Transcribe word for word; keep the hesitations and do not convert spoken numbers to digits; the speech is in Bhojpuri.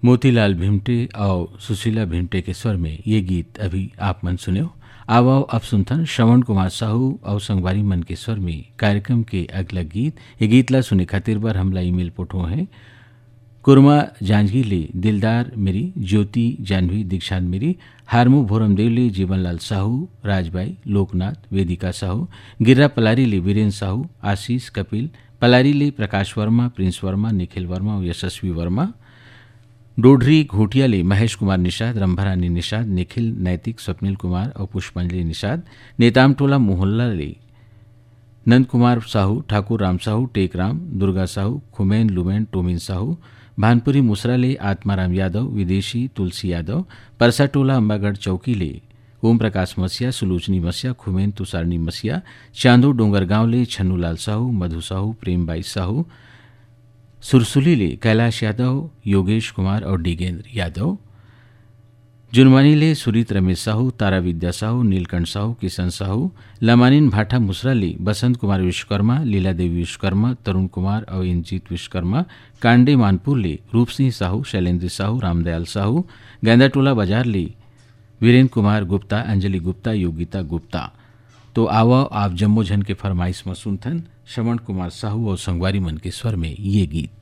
मोतीलाल भिमटे और सुशीला भिमटे के स्वर में ये गीत अभी आप मन सुने हो। आओ अब सुनथन श्रवण कुमार साहू और संगवारी मन के स्वर में कार्यक्रम के अगला गीत। ये गीत ला सुने खातिर बार हमला ईमेल पोठो है कुरमा जांजगी ले दिलदार मेरी ज्योति जानवी दीक्षांत मेरी हारमू भोरमदेव ले जीवनलाल साहू राजबाई लोकनाथ वेदिका साहू गिर्रा पलारी ले वीरेंद्र साहू आशीष कपिल पलारी ले प्रकाश वर्मा प्रिंस वर्मा निखिल वर्मा और यशस्वी वर्मा डोडरी घोटिया ले महेश कुमार निषाद रंभारानी निषाद निखिल नैतिक स्वप्निल कुमार और पुष्पांजलि निषाद नेतामटोला मोहल्ला ले नंद कुमार साहू ठाकुर राम साहू टेकराम दुर्गा साहू खुमैन लुमैन टोमिन साहू भानपुरी मुसरा ले आत्माराम यादव विदेशी तुलसी यादव परसाटोला अंबागढ़ चौकी ले ओम प्रकाश मसिया सुलोचनी मसिया खुमैन तुषारनी मसिया चांदो डोंगरगांव ले छन्नूलाल साहू मधु साहू प्रेमबाई साहू सुरसुली ले कैलाश यादव योगेश कुमार और डिगेंद्र यादव जुनवानी ले सुरीत रमेश साहू तारा विद्या साहू नीलकंठ साहू किशन साहू लमानिन भाटा मुसरा ले बसंत कुमार विश्वकर्मा लीला देवी विश्वकर्मा तरुण कुमार और इंजीत विश्वकर्मा कांडे मानपुर ले रूप सिंह साहू शैलेंद्र साहू रामदयाल साहू गेंदाटोला बाजार ले वीरेंद्र कुमार गुप्ता अंजलि गुप्ता योगिता गुप्ता। तो आवा आप जम्मो जन के फरमाइश में सुनथन श्रवण कुमार साहू और संगवारी मन के स्वर में ये गीत।